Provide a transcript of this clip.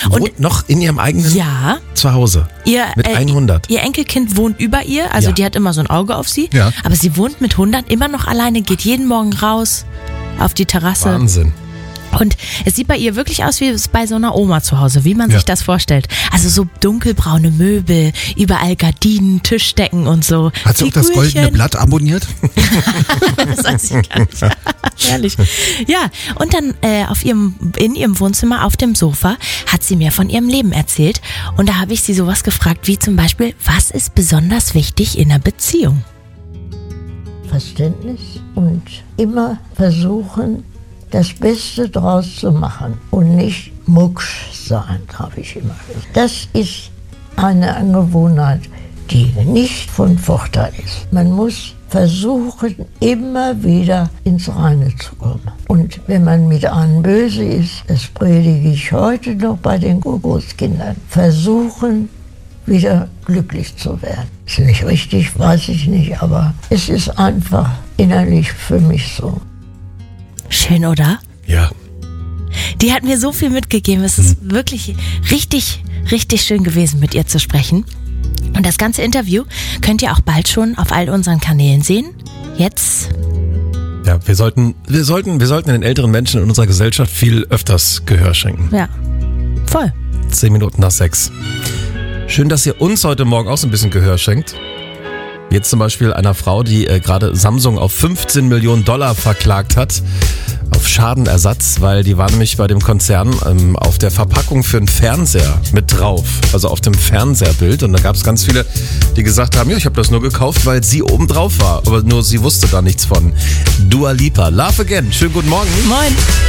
wohnt noch in ihrem eigenen Zuhause. Mit 100. Ihr Enkelkind wohnt über ihr, also die hat immer so ein Auge auf sie. Ja. Aber sie wohnt mit 100 immer noch alleine, geht jeden Morgen raus auf die Terrasse. Wahnsinn. Und es sieht bei ihr wirklich aus wie bei so einer Oma zu Hause, wie man sich das vorstellt. Also so dunkelbraune Möbel, überall Gardinen, Tischdecken und so. Hat sie auch das Goldene Blatt abonniert? Das weiß ich gar nicht. Herrlich. Ja, und dann in ihrem Wohnzimmer auf dem Sofa hat sie mir von ihrem Leben erzählt. Und da habe ich sie sowas gefragt wie zum Beispiel, was ist besonders wichtig in einer Beziehung? Verständnis und immer versuchen, das Beste draus zu machen und nicht mucksch sein, habe ich immer gesagt. Das ist eine Angewohnheit, die nicht von Vorteil ist. Man muss versuchen, immer wieder ins Reine zu kommen. Und wenn man mit einem böse ist, das predige ich heute noch bei den Großkindern, versuchen, wieder glücklich zu werden. Ist nicht richtig, weiß ich nicht, aber es ist einfach innerlich für mich so. Schön, oder? Ja. Die hat mir so viel mitgegeben. Es ist wirklich richtig, richtig schön gewesen, mit ihr zu sprechen. Und das ganze Interview könnt ihr auch bald schon auf all unseren Kanälen sehen. Jetzt. Ja, wir sollten den älteren Menschen in unserer Gesellschaft viel öfters Gehör schenken. Ja, voll. 10 Minuten nach 6. Schön, dass ihr uns heute Morgen auch so ein bisschen Gehör schenkt. Jetzt zum Beispiel einer Frau, die gerade Samsung auf $15 Millionen verklagt hat, auf Schadenersatz, weil die war nämlich bei dem Konzern auf der Verpackung für einen Fernseher mit drauf, also auf dem Fernseherbild. Und da gab es ganz viele, die gesagt haben, ja, ich habe das nur gekauft, weil sie oben drauf war, aber nur sie wusste da nichts von. Dua Lipa, Love Again, schönen guten Morgen. Moin.